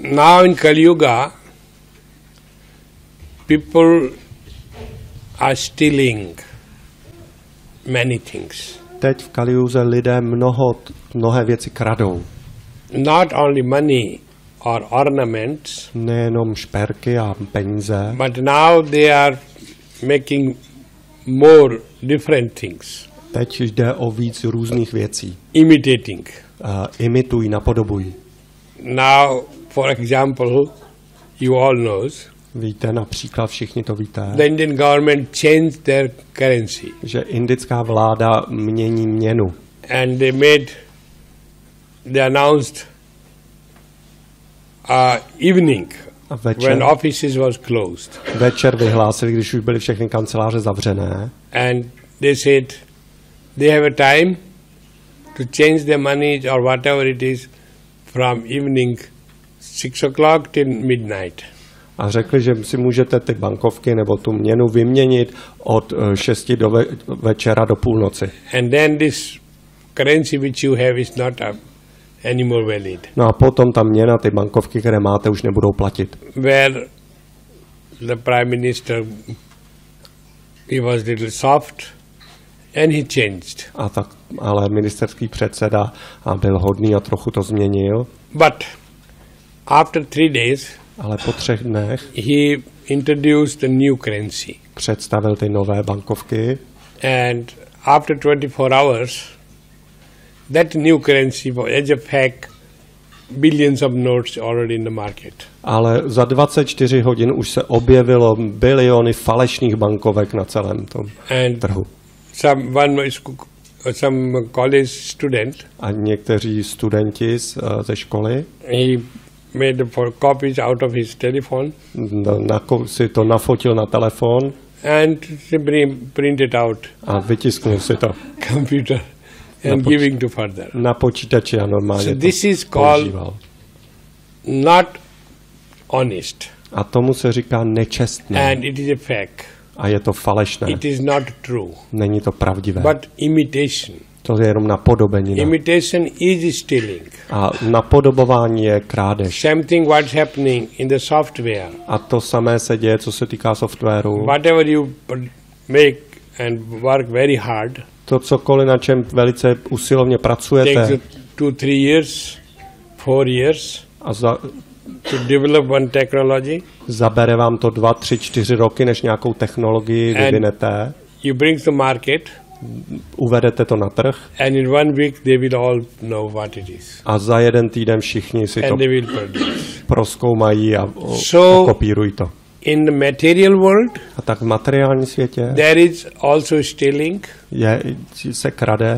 Now in Kali Yuga, people are stealing many things. Teď v Kaliuze lidé mnohé věci kradou. Not only money or ornaments, Nejenom šperky a peníze, but now they are making more different things. teď jde o víc různých věcí. Imitating. Imitují, napodobují. Now, for example, you all knows, Víte, například všichni to víte, the Indian government changed their currency že indická vláda mění měnu. and they announced evening A when offices was closed, večer vyhlásili, když už byly všechny kanceláře zavřené, and they said they have a time to change their money or whatever it is from evening 6 o'clock till midnight. a řekli, že si můžete ty bankovky nebo tu měnu vyměnit od 6 do večera do půlnoci. And then this currency which you have is not anymore valid. No a potom ta měna, ty bankovky, které máte, už nebudou platit. Where the Prime Minister, he was a little soft and he changed. A tak, ale ministerský předseda byl hodný a trochu to změnil. But after 3 days, Ale po 3 dnech he introduced a new currency. představil ty nové bankovky And after 24 hours, that new currency, as a fact, billions of notes already in the market. ale za 24 hodin už se objevilo biliony falešných bankovek na celém tom trhu. Some college student, A někteří studenti ze školy he made copies out of his telephone si to nafotil na telefon and simply printed out a vytisknul si to computer and giving to further. na počítači a normálně So to this is called používal. not honest, A tomu se říká nečestné. and it is a fact. A je to falešné. It is not true, Není to pravdivé. but imitation. To je jenom napodobenina. Imitation is stealing. A napodobování je krádež. Same thing what's happening in the software. A to samé se děje, co se týká softwaru. Whatever you make and work very hard, To cokoliv, na čem velice usilovně takes pracujete you 2-3 years, 4 years a to develop one technology, zabere vám to 2, 3, 4 roky, než nějakou technologii vyvinete, you bring to market, uvedete to na trh and in 1 week they will all know what it is, a za 1 týden všichni si to and they will produce. prozkoumají a So- kopírují to. In the material world, A tak v materiálním světě there is also stealing, se krade,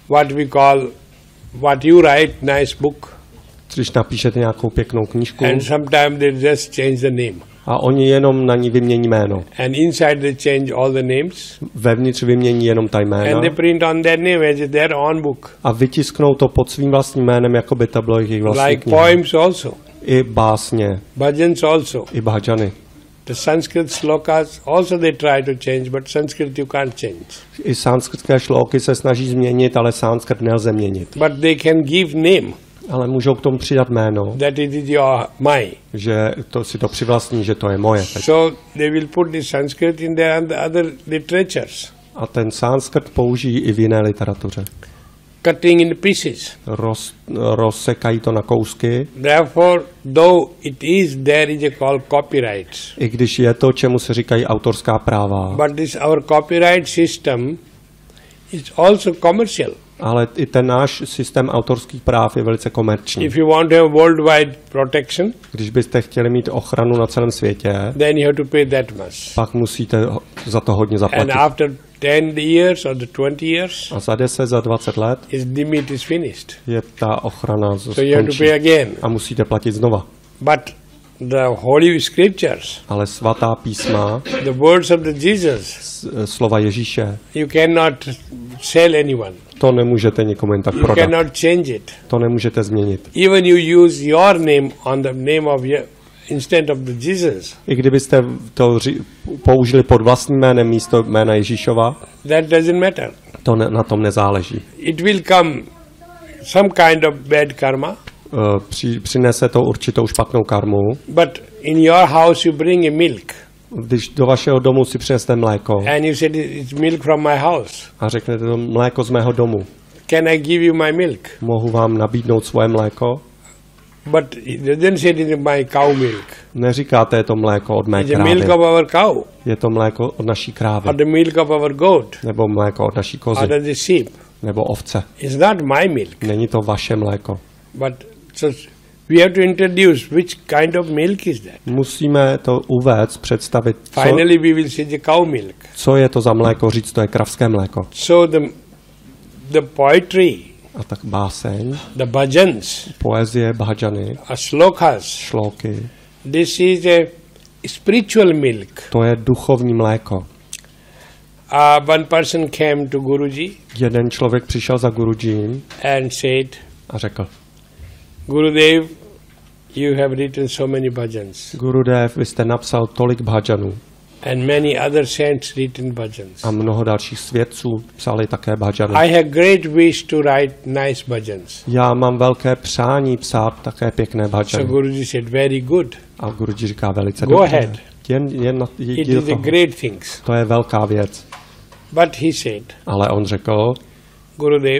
what you write, nice book, když napíšete nějakou pěknou knížku and sometimes they just change the name. a oni jenom na ní vymění jméno. And inside they change all the names, Vevnitř vymění jenom ta jména and they print on their name as their own book. a vytisknou to pod svým vlastním jménem, jako by to bylo jejich vlastní Like kniha. poems also, I básně, bhajans also. i bhajany. The Sanskrit slokas also they try to change, but Sanskrit you can't change. I sanskritské šlóky se snaží změnit, ale sanskrt nelze měnit. But they can give name Ale můžou k tomu přidat jméno, that it is your my. že to si to přivlastní, že to je moje. So they will put the Sanskrit in their other literatures. A ten sanskrt použijí i v jiné literatuře. Cutting in pieces. Rozsekají to na kousky, Therefore, though it is there is a called copyrights, i když je to, čemu se říkají autorská práva. but this our copyright system is also commercial. Ale i ten náš systém autorských práv je velice komerční. If you want to have worldwide protection, Když byste chtěli mít ochranu na celém světě, then you have to pay that much. pak musíte za to hodně And zaplatit. after 10 years or the 20 years, A za 10, za 20 let its limit is finished. je ta ochrana So you have to skončí. pay again. A musíte platit znova. But the Holy Scriptures, Ale svatá písma, the words of the Jesus, slova Ježíše, you cannot sell anyone. to nemůžete nikomu jen tak You prodat. cannot change it. To nemůžete změnit. Even you use your name on the name of instead of the Jesus, I kdybyste to použili pod vlastním jménem místo jména Ježíšova, that doesn't matter. to na tom nezáleží. It will come some kind of bad karma, přinese to určitou špatnou karmu. But in your house you bring a milk. Když do vašeho domu si přinesete mléko And you said it's milk from my house. a řeknete to mléko z mého domu, Can I give you my milk? mohu vám nabídnout svoje mléko? But it doesn't say it's my cow milk. Neříkáte, je to mléko od mé It's the milk krávy. of our cow, Je to mléko od naší krávy. or the milk of our goat, Nebo mléko od naší or kozy. the sheep. Nebo ovce. It's not my milk. Není to vaše mléko. But so we have to introduce which kind of milk is that. Musíme to uvést, představit, Finally, we will say the cow milk. co je to za mléko, říct, to je kravské mléko. So the poetry, A tak báseň, the bhajans, poezie, bhajany, slokas, šlóky, this is a spiritual milk. to je duchovní mléko. One person came to Guruji Jeden člověk přišel za Gurujím and said, a řekl, Gurudev, you have written so many bhajans, Gurudev, vy jste napsal tolik bhajanů and many other saints written bhajans. a mnoho dalších svědců psali také bhajany. I have great wish to write nice bhajans. Já mám velké přání psát také pěkné So bhajany. Guruji said, very good. A Guruji říká velice Go dobře. ahead. Jen It jdi do is a toho. great things. To je velká věc. But he said, Ale on řekl, Gurudev,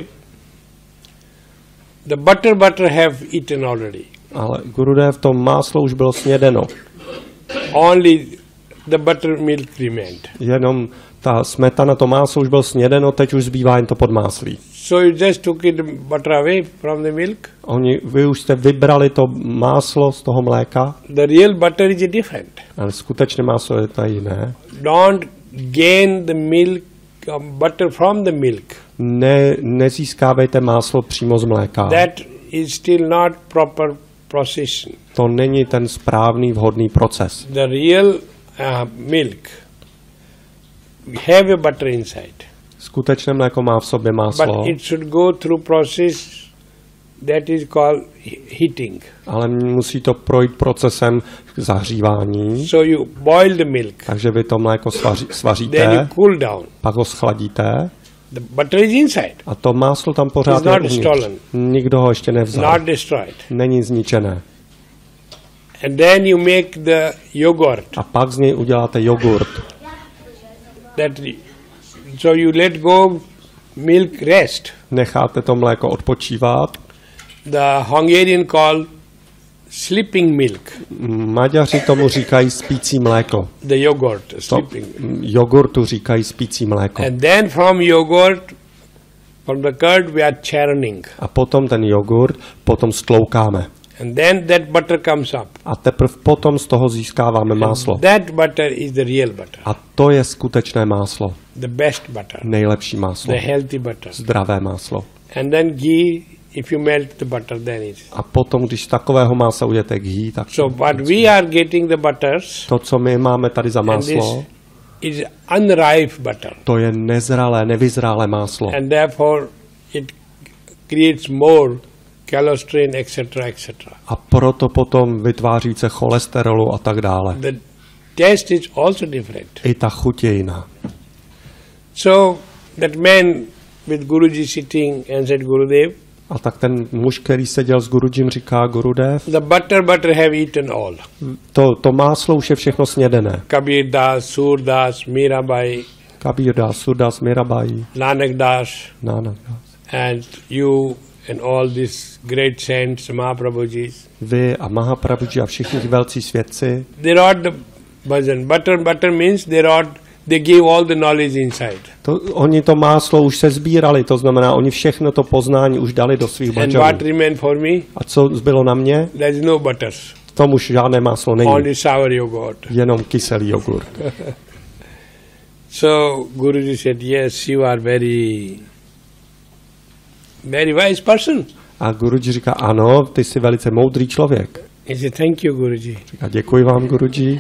the butter have eaten already. ale Gurudev, to máslo už bylo snědeno. Only the buttermilk remained. Jenom ta smetana, to máslo už bylo snědeno, teď už zbývá jen to podmáslí. So you just took it butter away from the milk. Vy už jste vybrali to máslo z toho mléka, The real butter is different. ale skutečné máslo je to jiné. Don't gain the milk, butter from the milk. Nezískávejte máslo přímo z mléka. That is still not proper procession. To není ten správný, vhodný proces. The real milk have a butter inside. Skutečné mléko má v sobě máslo, But it should go through process that is called heating. ale musí to projít procesem zahřívání. So you boil the milk, Takže vy to mléko then you svaříte, cool down. pak ho schladíte The butter is inside, a to máslo tam pořád It's je not uvnitř. stolen. Nikdo ho ještě nevzal. not destroyed. Není zničené. And then you make the yogurt. A pak z něj uděláte jogurt. So you let go milk rest. Necháte to mléko odpočívat. The Hungarian call sleeping milk, Maďaři tomu říkají spící mléko. the yogurt, To, sleeping. jogurtu říkají spící mléko. And then from yogurt, from the curd we are churning. A potom ten jogurt potom stloukáme. And then that butter comes up. A teprve potom z toho získáváme máslo. That butter is the real butter, A to je skutečné máslo. the best butter, Nejlepší máslo. the healthy butter. Zdravé máslo. And then ghee, if you melt the butter, then it is. A potom, když z takového másla uděláte ghee, tak So what we are getting the butters, to, co my máme tady za and máslo, this is unripe butter. to je nezralé, nevyzrálé máslo. And therefore it creates more cholesterol, etc., etc. A proto potom vytváří se cholesterolu a tak dále. The taste is also different. I ta chuť je jiná. So that man with Guruji sitting and said, Gurudev, A tak ten muž, který seděl s Gurujím, říká Gurudev, the butter have eaten all. to máslo už je všechno snědené. Kabir Das, Sur Das, Mirabai, Kabir Das, Surdas, Mirabai, Nanak Das, Nanak Das. and you and all these great saints, Mahaprabhujis. Vy a Mahaprabhuji a všichni ti velcí svědci, They wrote the bhajan. Butter means they gave all the knowledge inside. oni to máslo už se sbírali, to znamená, oni všechno to poznání už dali do svých And what bhajanů. remained for me? A co zbylo na mě? There is no butters, V tom už žádné máslo není, only sour yogurt. jenom kyselý jogurt. So Guruji said, yes, you are very wise person. A Guruji říká, ano, ty jsi velice moudrý člověk. He said, thank you, Guruji. Říká, děkuji vám, Guruji,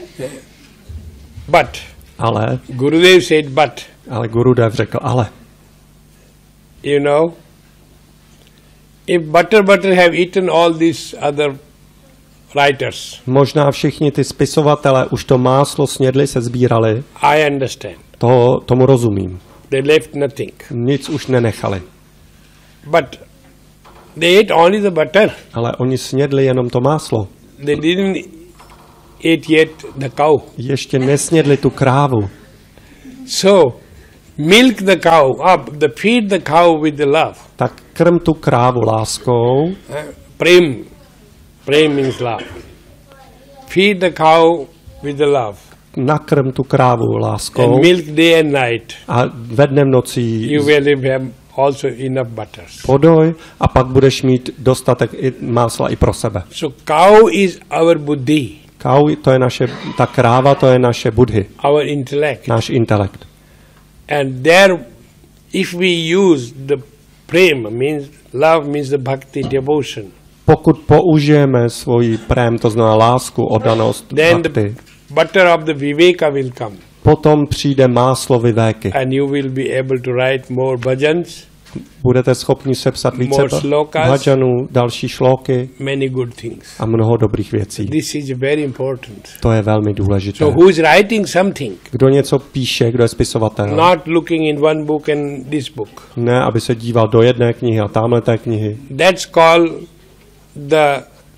But ale Gurudev said, but Gurudev řekl, ale you know, if butter have eaten all these other writers, možná všichni ty spisovatelé už to máslo snědli, se sbírali, I understand. tomu rozumím. They left nothing. Nic už nenechali. But They ate only the butter. Ale oni snědli jenom to máslo. They didn't eat yet the cow. Ještě nesnědli tu krávu. So, milk the cow up, feed the cow with the love. Tak krm tu krávu láskou. Prem means love. Feed the cow with the love. Nakrm tu krávu láskou. And milk day and night. A ve dnem nocí You will have also enough butter. podoj a pak budeš mít dostatek másla i pro sebe. So cow is our buddhi. Kau, to je ta kráva, to je naše buddhi, Our intellect. náš intelekt. And there, if we use the prem, love means the bhakti, devotion. Pokud použijeme svoji prém, to znamená lásku, oddanost, Then the bhakti, butter of the viveka will come. potom přijde máslo vivéky. And you will be able to write more bhajans, Budete schopni sepsat více more slokas, bhajanů, další šlóky many good things. a mnoho dobrých věcí. This is very important. To je velmi důležité. So who is writing something? Kdo něco píše, kdo je spisovatel, Not looking in one book and this book. ne, aby se díval do jedné knihy a tamhleté knihy. That's called the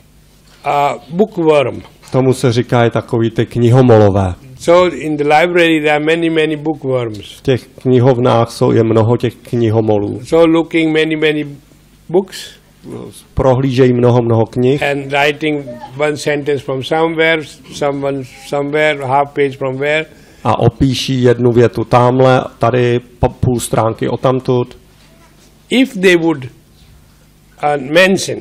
bookworm. Tomu se říká i takový ty knihomolové. So in the library there are many bookworms. V těch knihovnách je mnoho těch knihomolů. So looking many books Prohlížejí mnoho knih and writing one sentence from somewhere, half page from where. a opíší jednu větu tamhle, tady půl stránky odtamtud. If they would mention,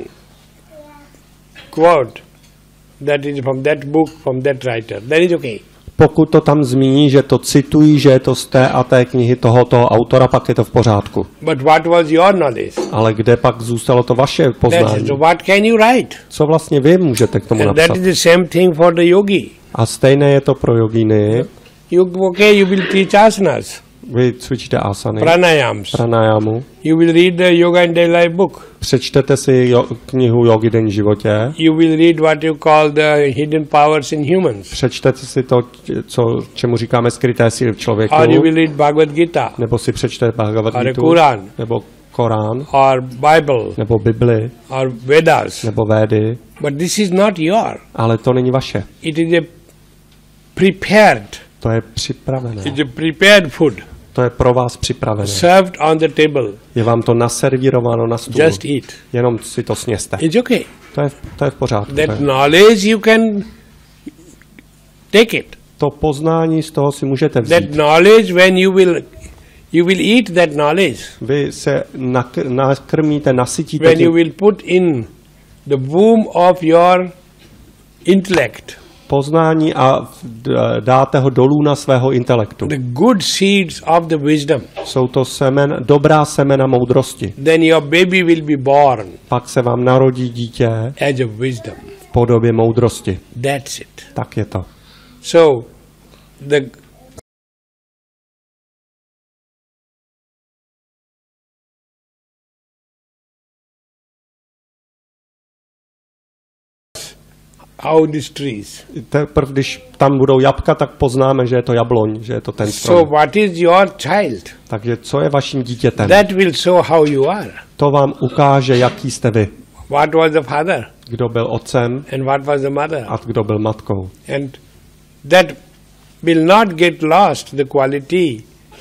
quote, that is from that book, from that writer, then it's okay. Pokud to tam zmíní, že to citují, že je to z té a té knihy tohoto autora, pak je to v pořádku. But what was your knowledge? Ale kde pak zůstalo to vaše That's poznání? it. So what can you write? Co vlastně vy můžete k tomu And napsat? that is the same thing for the yogi. A stejné je to pro jogíny. You will teach asanas, Vy cvičíte asany, pranayams. pranayamu, You will read the Yoga and Daily Life book. přečtete si knihu Jogi den v životě, You will read what you call the hidden powers in humans. přečtete si to, čemu říkáme skryté síly v člověku, Or you will read Bhagavad Gita, nebo si přečtete Bhagavad or a Gitu, Quran, nebo Korán, or Bible, nebo Bibli, or Vedas. nebo Védy, But this is not your. ale to není vaše. It is a prepared. To je připravené. It's a prepared food To je pro vás připravené. served on the table. Je vám to naservírováno na stůl. Just eat. Jenom si to sněste. It's okay. To je v pořádku. That knowledge you can take it. To poznání z toho si můžete That vzít. knowledge, when you will eat that knowledge, Vy se nakrmíte, nasytíte when you tím will put in the womb of your intellect poznání a dáte ho dolů na svého intelektu. the good seeds of the wisdom, Jsou to dobrá semena moudrosti. then your baby will be born Pak se vám narodí dítě as a wisdom. v podobě moudrosti. That's it. Tak je to. So, how these trees. Teprve, když tam budou jabka, tak poznáme, že je to jabloň, že je to ten So strom. what is your child? Takže co je vaším dítětem? That will show how you are. To vám ukáže, jaký jste vy. What was the father Kdo byl otcem and what was the mother? a kdo byl matkou. And that will not get lost, the quality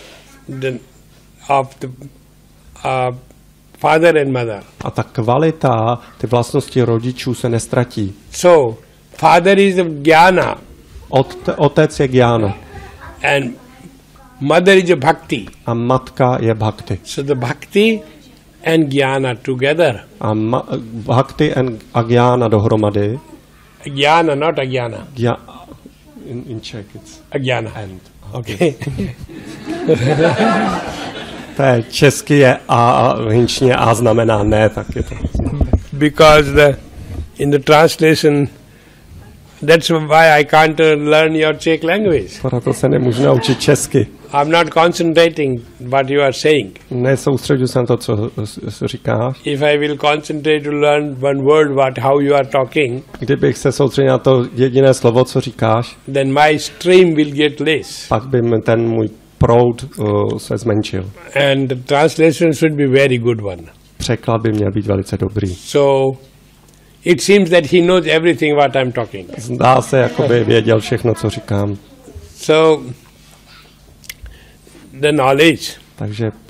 of the father and mother. A ta kvalita, ty vlastnosti rodičů se nestratí. So, father is the jnana Otec je Gyana and mother is a bhakti. a matka je bhakti. So the bhakti and jnana together. A bhakti a Gyana dohromady. Jnana, not ajnana. In Czech it's Ajnana. and. Okay. To je česky je a v hinčtině a znamená ne, tak je to. Because in the translation, that's why I can't learn your Czech language. Proto se nemůžu naučit česky. I'm not concentrating what you are saying. Nesoustředuji se na to, co říkáš. If I will concentrate to learn one word, how you are talking, Kdybych se soustředil na to jediné slovo, co říkáš, then my stream will get less. pak by ten můj proud se zmenšil. And the translation should be very good one. překlad by měl být velice dobrý. So it seems that he knows everything what I'm talking. Zdá se, jako by věděl všechno, co říkám. So the knowledge Takže